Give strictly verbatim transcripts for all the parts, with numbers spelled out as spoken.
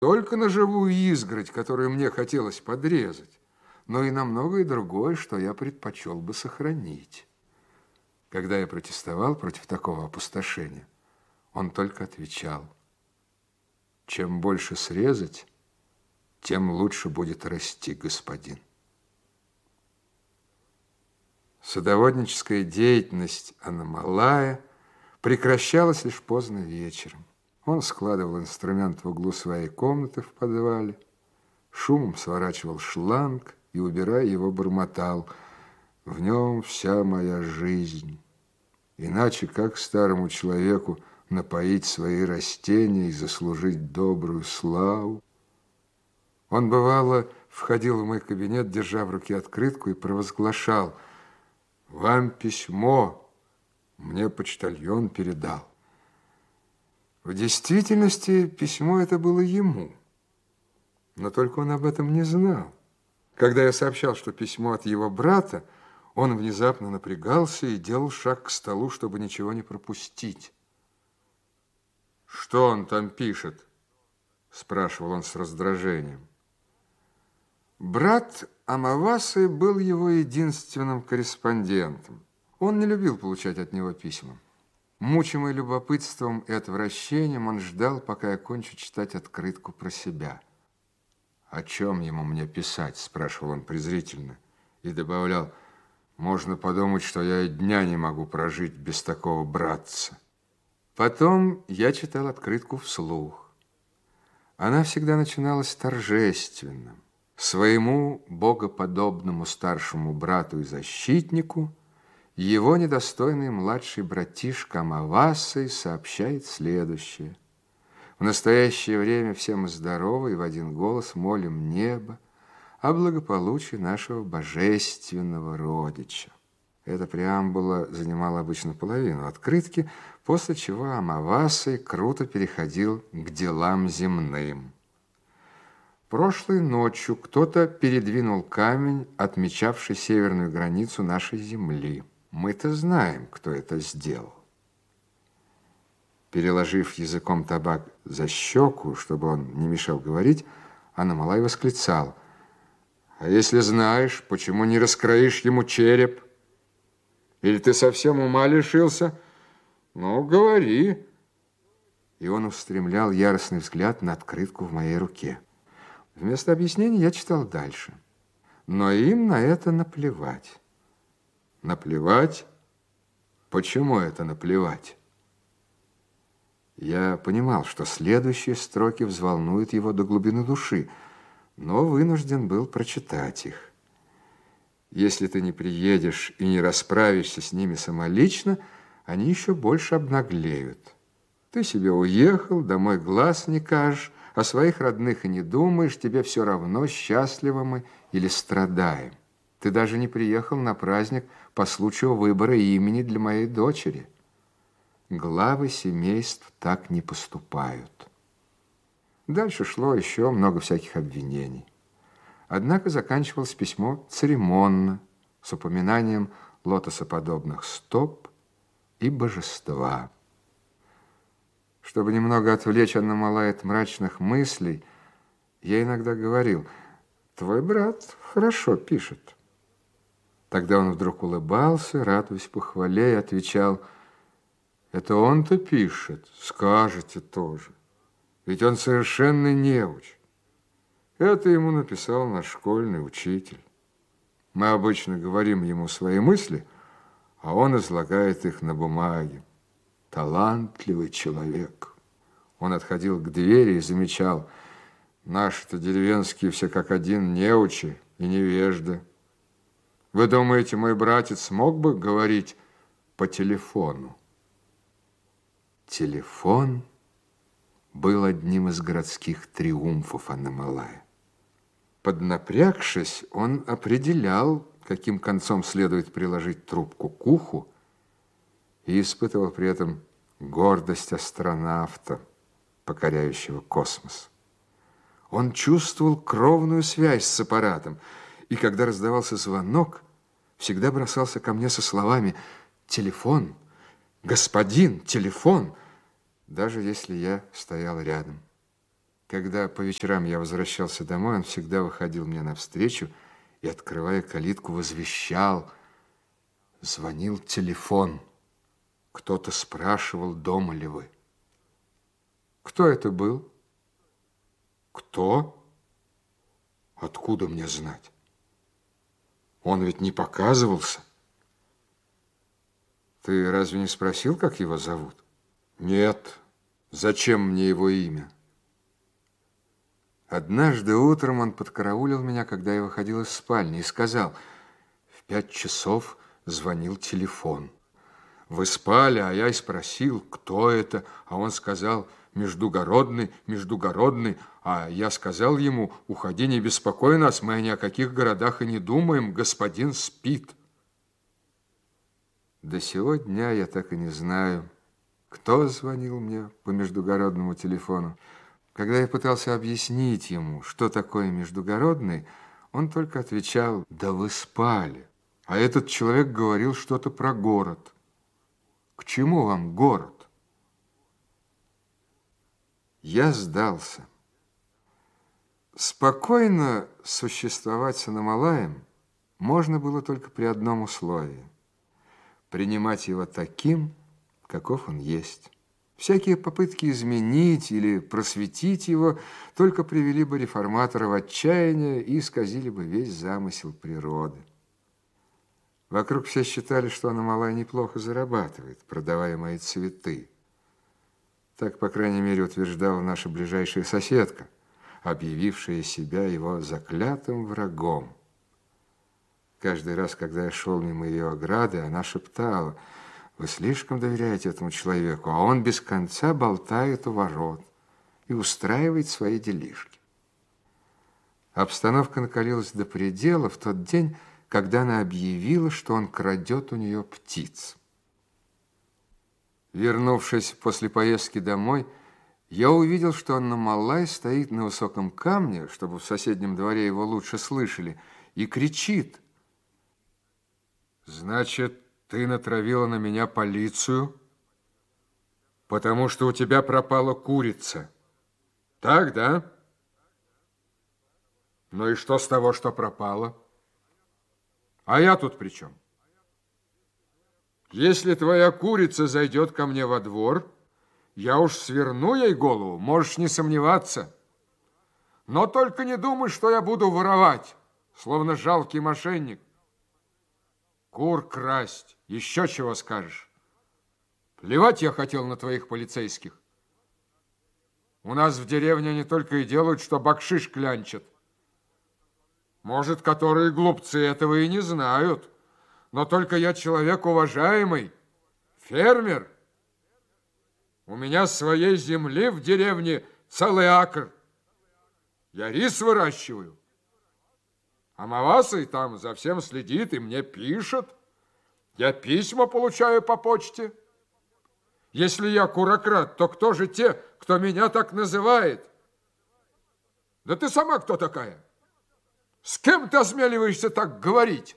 только на живую изгородь, которую мне хотелось подрезать, но и на многое другое, что я предпочел бы сохранить. Когда я протестовал против такого опустошения, он только отвечал: чем больше срезать, тем лучше будет расти, господин. Садоводническая деятельность Анна-Малая прекращалась лишь поздно вечером. Он складывал инструмент в углу своей комнаты в подвале, шумом сворачивал шланг и, убирая его, бормотал: в нем вся моя жизнь. Иначе как старому человеку напоить свои растения и заслужить добрую славу? Он, бывало, входил в мой кабинет, держа в руке открытку, и провозглашал: вам письмо, мне почтальон передал. В действительности письмо это было ему, но только он об этом не знал. Когда я сообщал, что письмо от его брата, он внезапно напрягался и делал шаг к столу, чтобы ничего не пропустить. «Что он там пишет?» – спрашивал он с раздражением. Брат Амавасы был его единственным корреспондентом. Он не любил получать от него письма. Мучимый любопытством и отвращением, он ждал, пока я кончу читать открытку про себя. «О чем ему мне писать?» – спрашивал он презрительно. И добавлял: «Можно подумать, что я и дня не могу прожить без такого братца». Потом я читал открытку вслух. Она всегда начиналась торжественно. Своему богоподобному старшему брату и защитнику его недостойный младший братишка Амавасы сообщает следующее: в настоящее время все мы здоровы и в один голос молим небо о благополучии нашего божественного родича. Эта преамбула занимала обычно половину открытки, после чего Амавасы круто переходил к делам земным. Прошлой ночью кто-то передвинул камень, отмечавший северную границу нашей земли. Мы-то знаем, кто это сделал. Переложив языком табак за щеку, чтобы он не мешал говорить, Анна-Малай восклицал: «А если знаешь, почему не раскроишь ему череп? Или ты совсем ума лишился? Ну, говори». И он устремлял яростный взгляд на открытку в моей руке. Вместо объяснений я читал дальше. Но им на это наплевать. Наплевать? Почему это наплевать? Я понимал, что следующие строки взволнуют его до глубины души, но вынужден был прочитать их. Если ты не приедешь и не расправишься с ними самолично, они еще больше обнаглеют. Ты себе уехал, домой глаз не кажешь, о своих родных и не думаешь, тебе все равно, счастливы мы или страдаем. Ты даже не приехал на праздник по случаю выбора имени для моей дочери. Главы семейств так не поступают. Дальше шло еще много всяких обвинений. Однако заканчивалось письмо церемонно, с упоминанием лотосоподобных стоп и божества. Чтобы немного отвлечь Анна-Малая от мрачных мыслей, я иногда говорил: «Твой брат хорошо пишет». Тогда он вдруг улыбался, радуясь похвале, и отвечал: «Это он-то пишет, скажете тоже. Ведь он совершенно неуч. Это ему написал наш школьный учитель. Мы обычно говорим ему свои мысли, а он излагает их на бумаге. Талантливый человек». Он отходил к двери и замечал: «Наши-то деревенские все как один неучи и невежды. Вы думаете, мой братец мог бы говорить по телефону?» Телефон был одним из городских триумфов Анна-Малая. Поднапрягшись, он определял, каким концом следует приложить трубку к уху, и испытывал при этом гордость астронавта, покоряющего космос. Он чувствовал кровную связь с аппаратом, и когда раздавался звонок, всегда бросался ко мне со словами: «Телефон! Господин, телефон!» даже если я стоял рядом. Когда по вечерам я возвращался домой, он всегда выходил мне навстречу и, открывая калитку, возвещал. Звонил телефон. Кто-то спрашивал, дома ли вы. Кто это был? Кто? Откуда мне знать? Он ведь не показывался. Ты разве не спросил, как его зовут? Нет. Зачем мне его имя? Однажды утром он подкараулил меня, когда я выходил из спальни, и сказал: в пять часов звонил телефон. Вы спали, а я и спросил, кто это, а он сказал: междугородный, междугородный, а я сказал ему: уходи, не беспокой нас, мы ни о каких городах и не думаем, господин спит. До сего дня я так и не знаю, кто звонил мне по междугородному телефону. Когда я пытался объяснить ему, что такое междугородный, он только отвечал: да вы спали. А этот человек говорил что-то про город. К чему вам город? Я сдался. Спокойно существовать с Аномалаем можно было только при одном условии: принимать его таким, каков он есть. Всякие попытки изменить или просветить его только привели бы реформатора в отчаяние и исказили бы весь замысел природы. Вокруг все считали, что Аномалай неплохо зарабатывает, продавая мои цветы. Так, по крайней мере, утверждала наша ближайшая соседка, объявившая себя его заклятым врагом. Каждый раз, когда я шел мимо ее ограды, она шептала: вы слишком доверяете этому человеку, а он без конца болтает у ворот и устраивает свои делишки. Обстановка накалилась до предела в тот день, когда она объявила, что он крадет у нее птиц. Вернувшись после поездки домой, я увидел, что Аномалай стоит на высоком камне, чтобы в соседнем дворе его лучше слышали, и кричит: значит, ты натравила на меня полицию, потому что у тебя пропала курица. Так, да? Ну и что с того, что пропала? А я тут при чем? Если твоя курица зайдет ко мне во двор, я уж сверну ей голову, можешь не сомневаться. Но только не думай, что я буду воровать, словно жалкий мошенник. Кур красть, еще чего скажешь. Плевать я хотел на твоих полицейских. У нас в деревне они только и делают, что бакшиш клянчат. Может, которые глупцы этого и не знают, но только я человек уважаемый, фермер. У меня своей земли в деревне целый акр. Я рис выращиваю. А Мавасый там за всем следит и мне пишет. Я письма получаю по почте. Если я курократ, то кто же те, кто меня так называет? Да ты сама кто такая? С кем ты осмеливаешься так говорить?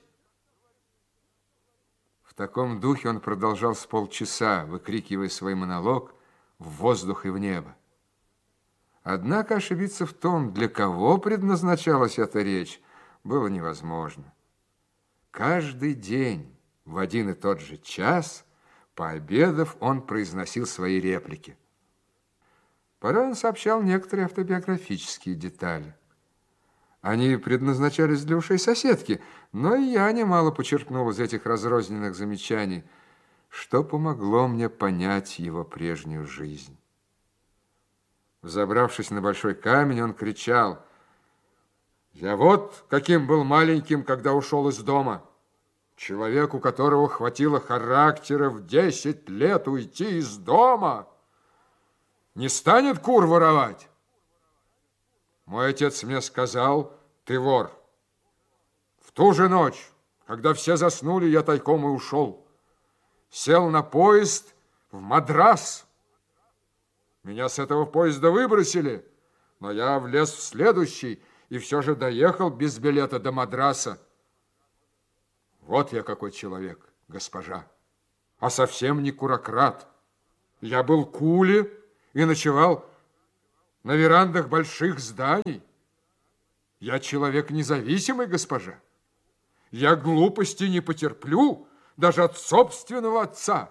В таком духе он продолжал с полчаса, выкрикивая свой монолог в воздух и в небо. Однако ошибиться в том, для кого предназначалась эта речь, было невозможно. Каждый день в один и тот же час, пообедав, он произносил свои реплики. Порой он сообщал некоторые автобиографические детали. Они предназначались для ушей соседки, но и я немало почерпнул из этих разрозненных замечаний, что помогло мне понять его прежнюю жизнь. Взобравшись на большой камень, он кричал: «Я вот каким был маленьким, когда ушел из дома. Человек, у которого хватило характера в десять лет уйти из дома, не станет кур воровать. Мой отец мне сказал: ты вор. В ту же ночь, когда все заснули, я тайком и ушел. Сел на поезд в Мадрас. Меня с этого поезда выбросили, но я влез в следующий и все же доехал без билета до Мадраса. Вот я какой человек, госпожа, а совсем не курократ. Я был кули и ночевал на верандах больших зданий. Я человек независимый, госпожа. Я глупости не потерплю даже от собственного отца.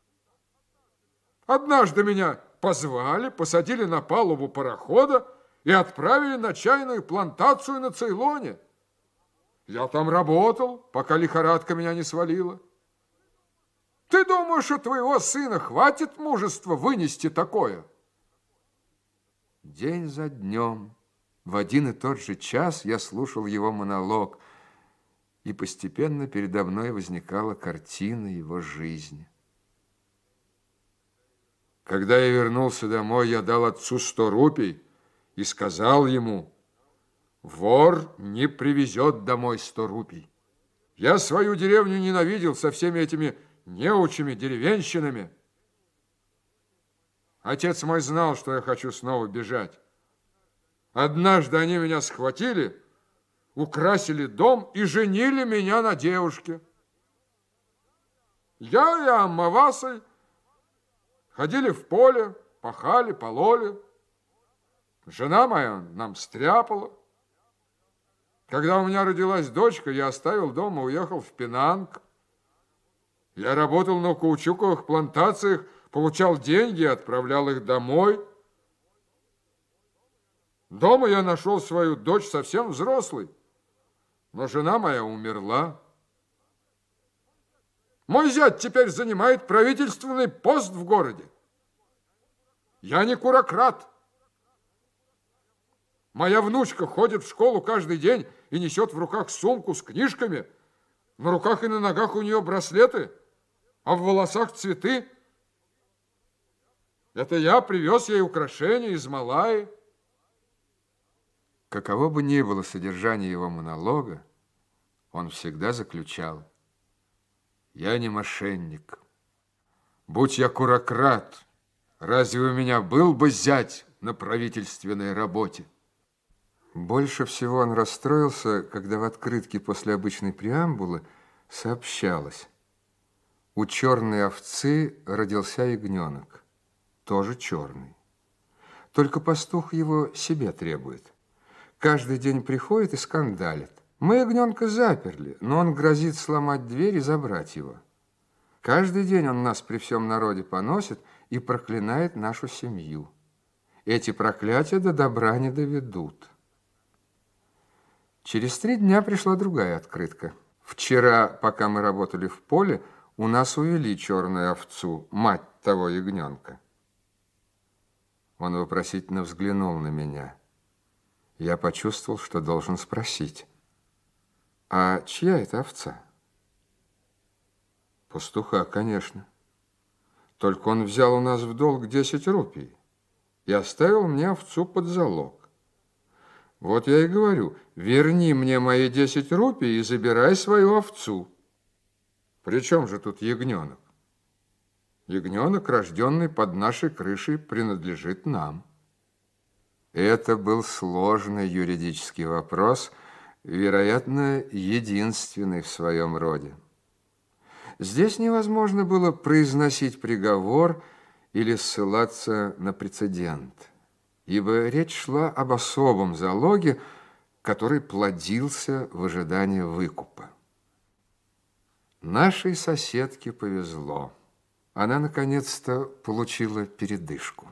Однажды меня позвали, посадили на палубу парохода и отправили на чайную плантацию на Цейлоне. Я там работал, пока лихорадка меня не свалила. Ты думаешь, у твоего сына хватит мужества вынести такое? День за днем, в один и тот же час я слушал его монолог, и постепенно передо мной возникала картина его жизни. Когда я вернулся домой, я дал отцу сто рупий и сказал ему: вор не привезет домой сто рупий. Я свою деревню ненавидел со всеми этими неучими, деревенщинами. Отец мой знал, что я хочу снова бежать. Однажды они меня схватили, украсили дом и женили меня на девушке. Я и Аммавасой ходили в поле, пахали, пололи. Жена моя нам стряпала. Когда у меня родилась дочка, я оставил дом и уехал в Пенанг. Я работал на каучуковых плантациях, получал деньги и отправлял их домой. Дома я нашел свою дочь совсем взрослой, но жена моя умерла. Мой зять теперь занимает правительственный пост в городе. Я не курократ. Моя внучка ходит в школу каждый день и несет в руках сумку с книжками. На руках и на ногах у нее браслеты, а в волосах цветы. Это я привез ей украшения из Малайи. Каково бы ни было содержание его монолога, он всегда заключал: я не мошенник. Будь я курократ, разве у меня был бы зять на правительственной работе? Больше всего он расстроился, когда в открытке после обычной преамбулы сообщалось: у черной овцы родился ягненок, тоже черный. Только пастух его себе требует. Каждый день приходит и скандалит. Мы ягненка заперли, но он грозит сломать дверь и забрать его. Каждый день он нас при всем народе поносит и проклинает нашу семью. Эти проклятия до добра не доведут. Через три дня пришла другая открытка. Вчера, пока мы работали в поле, у нас увели черную овцу, мать того ягненка. Он вопросительно взглянул на меня. Я почувствовал, что должен спросить: а чья это овца? Пастуха, конечно. Только он взял у нас в долг десять рупий и оставил мне овцу под залог. Вот я и говорю: верни мне мои десять рупий и забирай свою овцу. При чем же тут ягненок? Ягненок, рожденный под нашей крышей, принадлежит нам. Это был сложный юридический вопрос, вероятно, единственный в своем роде. Здесь невозможно было произносить приговор или ссылаться на прецедент, ибо речь шла об особом залоге, который плодился в ожидании выкупа. Нашей соседке повезло. Она наконец-то получила передышку.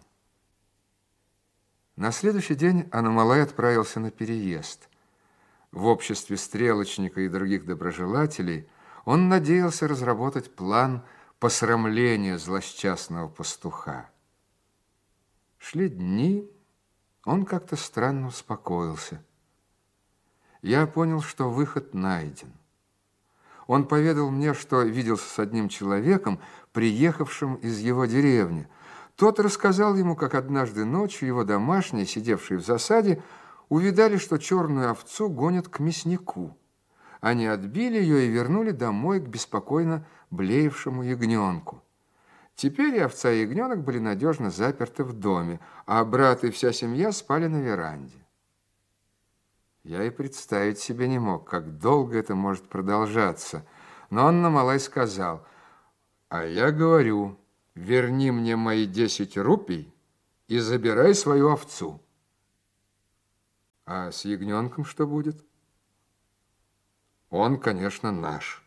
На следующий день Аномалай отправился на переезд. В обществе стрелочника и других доброжелателей он надеялся разработать план посрамления злосчастного пастуха. Шли дни, он как-то странно успокоился. Я понял, что выход найден. Он поведал мне, что виделся с одним человеком, приехавшим из его деревни. Тот рассказал ему, как однажды ночью его домашние, сидевшие в засаде, увидали, что черную овцу гонят к мяснику. Они отбили ее и вернули домой к беспокойно блеевшему ягненку. Теперь и овца, и ягненок были надежно заперты в доме, а брат и вся семья спали на веранде. Я и представить себе не мог, как долго это может продолжаться, но Аномалай сказал: а я говорю, верни мне мои десять рупий и забирай свою овцу. А с ягненком что будет? Он, конечно, наш.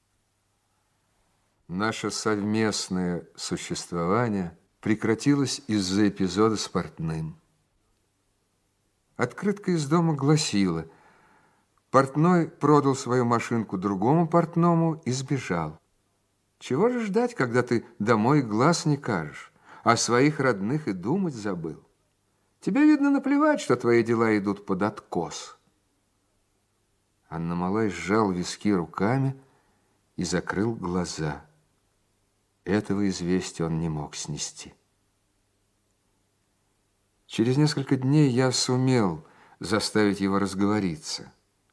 Наше совместное существование прекратилось из-за эпизода с портным. Открытка из дома гласила: портной продал свою машинку другому портному и сбежал. Чего же ждать, когда ты домой глаз не кажешь, а о своих родных и думать забыл? Тебе, видно, наплевать, что твои дела идут под откос. Анна-Малай сжал виски руками и закрыл глаза. Этого известия он не мог снести. Через несколько дней я сумел заставить его разговориться.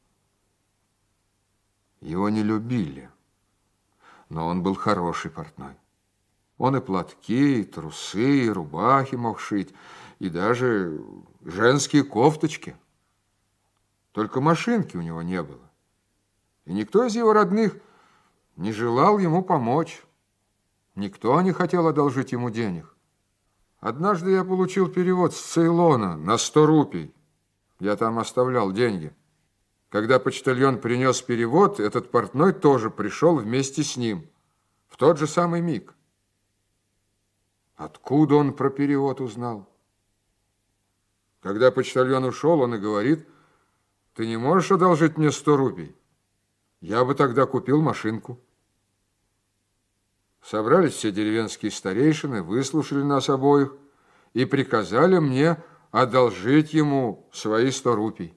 Его не любили, но он был хороший портной. Он и платки, и трусы, и рубахи мог шить, и даже женские кофточки. Только машинки у него не было. И никто из его родных не желал ему помочь. Никто не хотел одолжить ему денег. Однажды я получил перевод с Цейлона на сто рупий. Я там оставлял деньги. Когда почтальон принес перевод, этот портной тоже пришел вместе с ним. В тот же самый миг. Откуда он про перевод узнал? Когда почтальон ушел, он и говорит: ты не можешь одолжить мне сто рупий? Я бы тогда купил машинку. Собрались все деревенские старейшины, выслушали нас обоих и приказали мне одолжить ему свои сто рупий.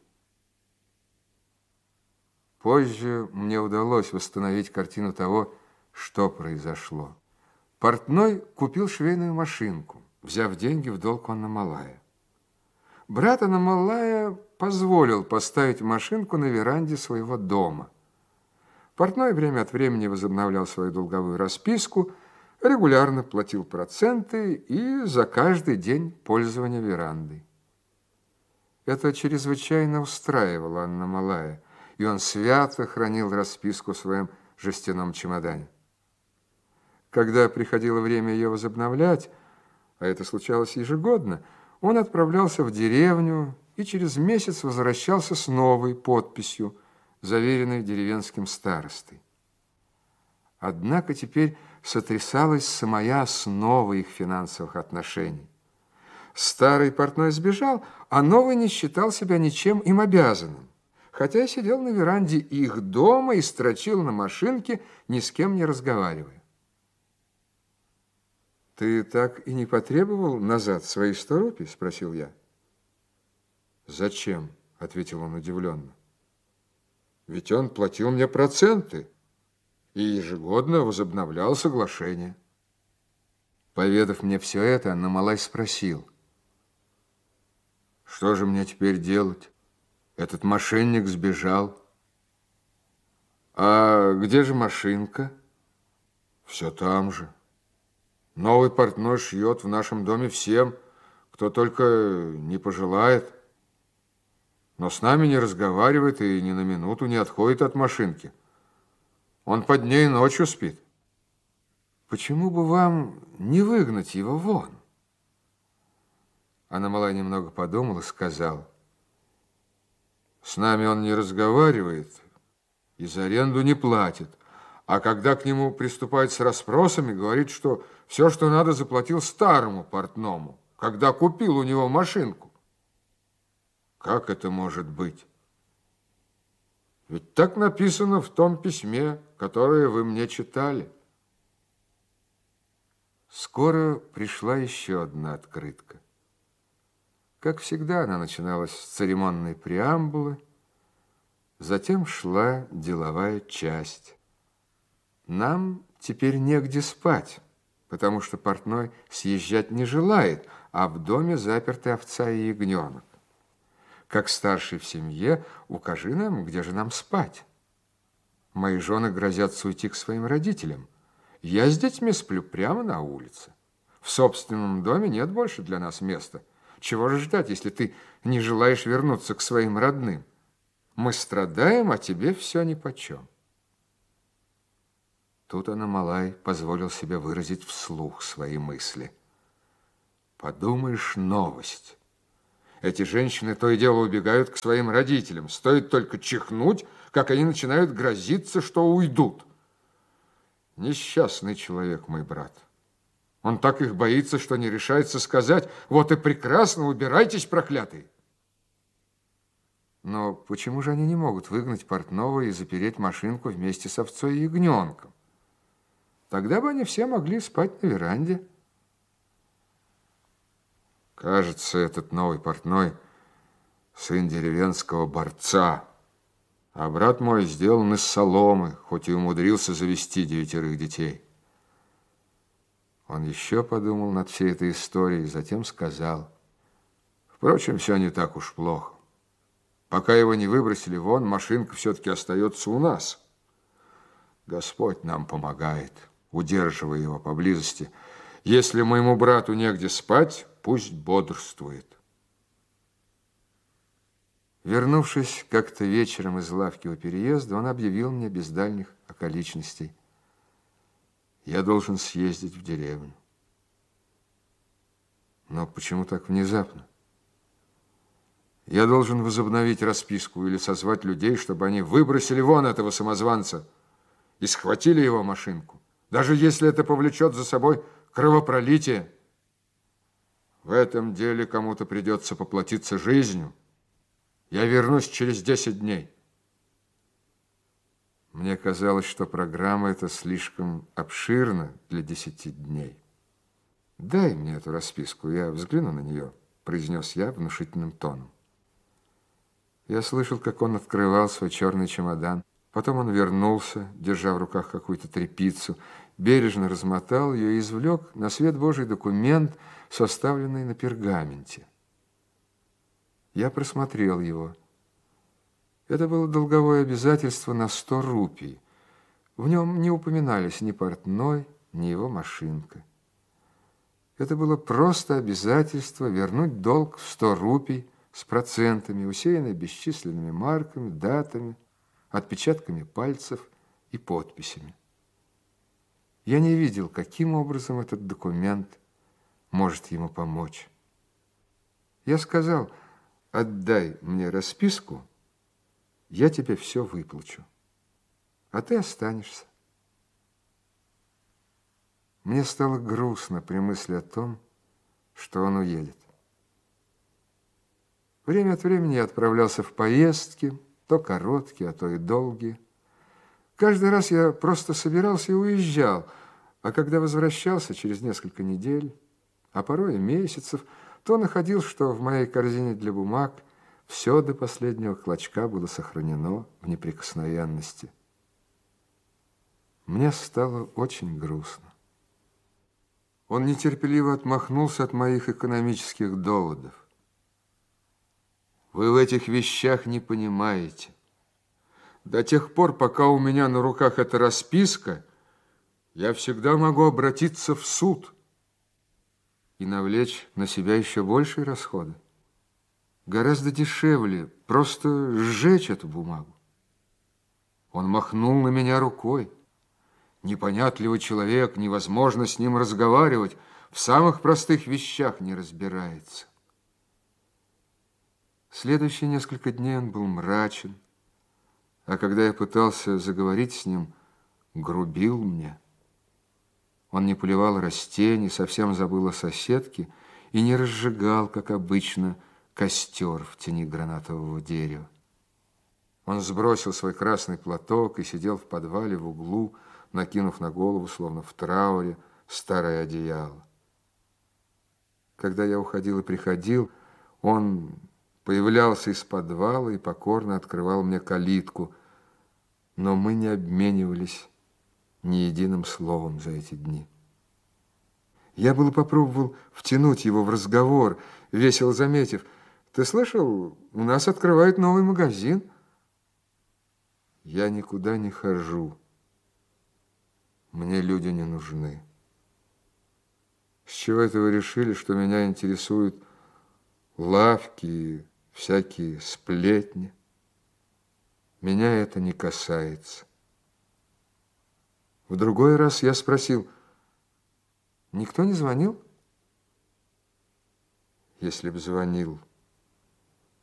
Позже мне удалось восстановить картину того, что произошло. Портной купил швейную машинку, взяв деньги в долг у Анна-Малая. Брат Анна-Малая позволил поставить машинку на веранде своего дома. Портной время от времени возобновлял свою долговую расписку, регулярно платил проценты и за каждый день пользования верандой. Это чрезвычайно устраивало Анна-Малая, и он свято хранил расписку в своем жестяном чемодане. Когда приходило время ее возобновлять, а это случалось ежегодно, он отправлялся в деревню и через месяц возвращался с новой подписью, заверенной деревенским старостой. Однако теперь сотрясалась самая основа их финансовых отношений. Старый портной сбежал, а новый не считал себя ничем им обязанным, хотя сидел на веранде их дома и строчил на машинке, ни с кем не разговаривая. «Ты так и не потребовал назад свои сто рупий?» – спросил я. «Зачем?» – ответил он удивленно. «Ведь он платил мне проценты и ежегодно возобновлял соглашение». Поведав мне все это, Анна-Малай спросил: «Что же мне теперь делать? Этот мошенник сбежал». «А где же машинка?» «Все там же. Новый портной шьет в нашем доме всем, кто только не пожелает. Но с нами не разговаривает и ни на минуту не отходит от машинки. Он под ней ночью спит». «Почему бы вам не выгнать его вон?» Анна-Малай немного подумал и сказал: «С нами он не разговаривает и за аренду не платит. А когда к нему приступает с расспросами, говорит, что все, что надо, заплатил старому портному, когда купил у него машинку». «Как это может быть? Ведь так написано в том письме, которое вы мне читали». Скоро пришла еще одна открытка. Как всегда, она начиналась с церемонной преамбулы, затем шла деловая часть. Нам теперь негде спать, потому что портной съезжать не желает, а в доме заперты овца и ягненок. Как старший в семье, укажи нам, где же нам спать. Мои жены грозятся уйти к своим родителям. Я с детьми сплю прямо на улице. В собственном доме нет больше для нас места. Чего же ждать, если ты не желаешь вернуться к своим родным? Мы страдаем, а тебе все нипочем». Тут Анна-Малай позволил себе выразить вслух свои мысли. «Подумаешь, новость. Эти женщины то и дело убегают к своим родителям. Стоит только чихнуть, как они начинают грозиться, что уйдут. Несчастный человек, мой брат. Он так их боится, что не решается сказать: вот и прекрасно, убирайтесь, проклятые. Но почему же они не могут выгнать портного и запереть машинку вместе с овцой и ягненком? Тогда бы они все могли спать на веранде. Кажется, этот новый портной сын деревенского борца, а брат мой сделан из соломы, хоть и умудрился завести девятерых детей. Он еще подумал над всей этой историей, затем сказал: впрочем, все не так уж плохо. Пока его не выбросили вон, машинка все-таки остается у нас. Господь нам помогает, удерживая его поблизости. Если моему брату негде спать, пусть бодрствует. Вернувшись как-то вечером из лавки у переезда, он объявил мне без дальних околичностей: я должен съездить в деревню. Но почему так внезапно? Я должен возобновить расписку или созвать людей, чтобы они выбросили вон этого самозванца и схватили его машинку, даже если это повлечет за собой кровопролитие. В этом деле кому-то придется поплатиться жизнью. Я вернусь через десять дней. Мне казалось, что программа эта слишком обширна для десяти дней. «Дай мне эту расписку, я взгляну на нее», – произнес я внушительным тоном. Я слышал, как он открывал свой черный чемодан. Потом он вернулся, держа в руках какую-то тряпицу, бережно размотал ее и извлек на свет Божий документ, составленный на пергаменте. Я просмотрел его. Это было долговое обязательство на сто рупий. В нем не упоминались ни портной, ни его машинка. Это было просто обязательство вернуть долг в сто рупий с процентами, усеянной бесчисленными марками, датами, отпечатками пальцев и подписями. Я не видел, каким образом этот документ может ему помочь. Я сказал: отдай мне расписку, я тебе все выплачу, а ты останешься. Мне стало грустно при мысли о том, что он уедет. Время от времени я отправлялся в поездки, то короткие, а то и долгие. Каждый раз я просто собирался и уезжал, а когда возвращался через несколько недель, а порой и месяцев, то находил, что в моей корзине для бумаг все до последнего клочка было сохранено в неприкосновенности. Мне стало очень грустно. Он нетерпеливо отмахнулся от моих экономических доводов. Вы в этих вещах не понимаете. До тех пор, пока у меня на руках эта расписка, я всегда могу обратиться в суд и навлечь на себя еще большие расходы. Гораздо дешевле просто сжечь эту бумагу. Он махнул на меня рукой. Непонятливый человек, невозможно с ним разговаривать, в самых простых вещах не разбирается. Следующие несколько дней он был мрачен, а когда я пытался заговорить с ним, грубил мне. Он не поливал растений, совсем забыл о соседке и не разжигал, как обычно, костер в тени гранатового дерева. Он сбросил свой красный платок и сидел в подвале в углу, накинув на голову, словно в трауре, старое одеяло. Когда я уходил и приходил, он появлялся из подвала и покорно открывал мне калитку, но мы не обменивались ни единым словом за эти дни. Я было попробовал втянуть его в разговор, весело заметив: «Ты слышал, у нас открывают новый магазин?» «Я никуда не хожу. Мне люди не нужны. С чего это вы решили, что меня интересуют лавки и всякие сплетни? Меня это не касается». В другой раз я спросил: «Никто не звонил?» «Если б звонил,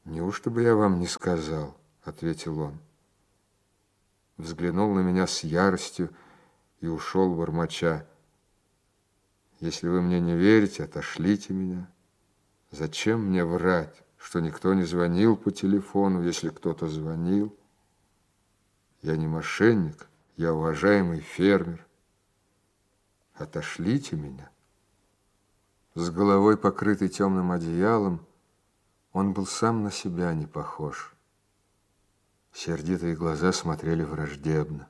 «Неужто бы я вам не сказал?» — ответил он. Взглянул на меня с яростью и ушел, бормоча: «Если вы мне не верите, отошлите меня. Зачем мне врать, что никто не звонил по телефону, если кто-то звонил? Я не мошенник, я уважаемый фермер. Отошлите меня». С головой, покрытой темным одеялом, он был сам на себя не похож. Сердитые глаза смотрели враждебно.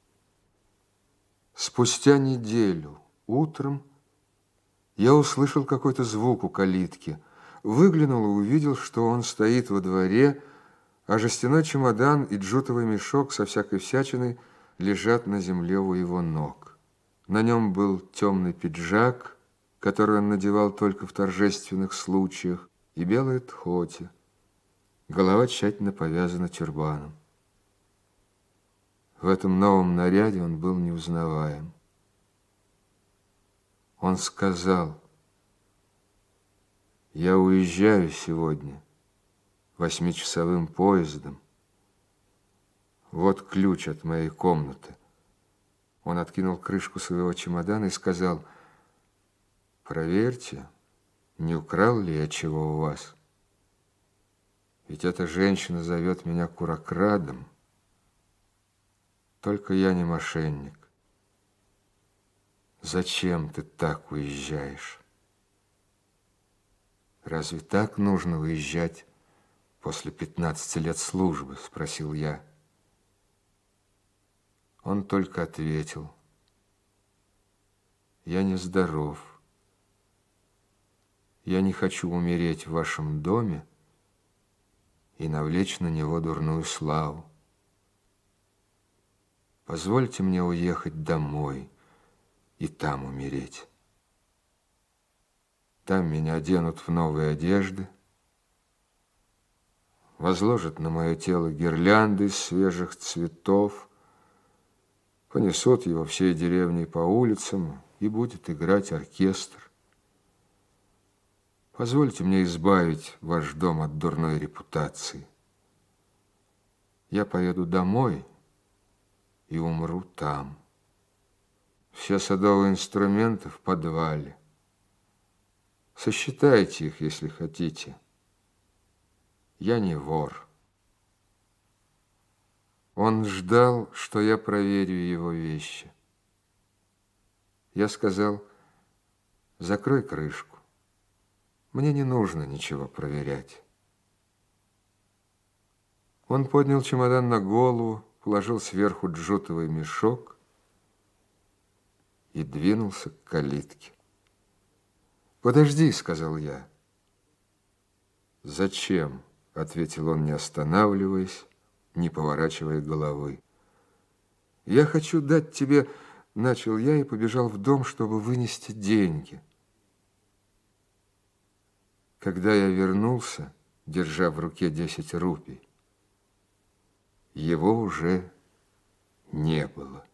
Спустя неделю утром я услышал какой-то звук у калитки, выглянул и увидел, что он стоит во дворе, а жестяной чемодан и джутовый мешок со всякой всячиной лежат на земле у его ног. На нем был темный пиджак, который он надевал только в торжественных случаях, и белая тхоти. Голова тщательно повязана тюрбаном. В этом новом наряде он был неузнаваем. Он сказал: «Я уезжаю сегодня восьмичасовым поездом. Вот ключ от моей комнаты». Он откинул крышку своего чемодана и сказал: «Проверьте, не украл ли я чего у вас? Ведь эта женщина зовет меня курокрадом. Только я не мошенник. Зачем ты так уезжаешь? Разве так нужно уезжать после пятнадцати лет службы?» — спросил я. Он только ответил: «Я нездоров. Я не хочу умереть в вашем доме и навлечь на него дурную славу. Позвольте мне уехать домой и там умереть. Там меня оденут в новые одежды, возложат на мое тело гирлянды из свежих цветов, понесут его всей деревней по улицам, и будет играть оркестр. Позвольте мне избавить ваш дом от дурной репутации. Я поеду домой и умру там. Все садовые инструменты в подвале. Сосчитайте их, если хотите. Я не вор». Он ждал, что я проверю его вещи. Я сказал: «Закрой крышку. Мне не нужно ничего проверять». Он поднял чемодан на голову, положил сверху джутовый мешок и двинулся к калитке. «Подожди», — сказал я. «Зачем?» — ответил он, не останавливаясь, не поворачивая головы. «Я хочу дать тебе...» — начал я и побежал в дом, чтобы вынести деньги. Когда я вернулся, держа в руке десять рупий, его уже не было.